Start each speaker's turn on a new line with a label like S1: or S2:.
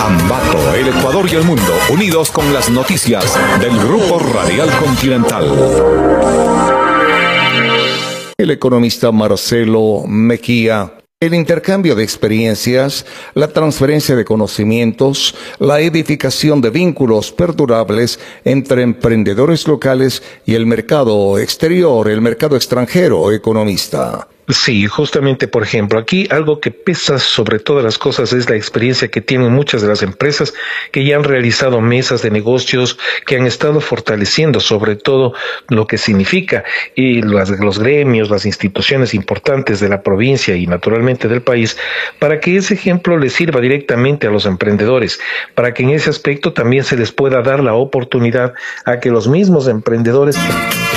S1: Ambato, el Ecuador y el mundo, unidos con las noticias del Grupo Radial Continental. El economista Marcelo Mejía. El intercambio de experiencias, la transferencia de conocimientos, la edificación de vínculos perdurables entre emprendedores locales y el mercado exterior, el mercado extranjero, economista.
S2: Sí, justamente, por ejemplo, aquí algo que pesa sobre todas las cosas es la experiencia que tienen muchas de las empresas que ya han realizado mesas de negocios, que han estado fortaleciendo sobre todo lo que significa y los gremios, las instituciones importantes de la provincia y naturalmente del país, para que ese ejemplo les sirva directamente a los emprendedores, para que en ese aspecto también se les pueda dar la oportunidad a que los mismos emprendedores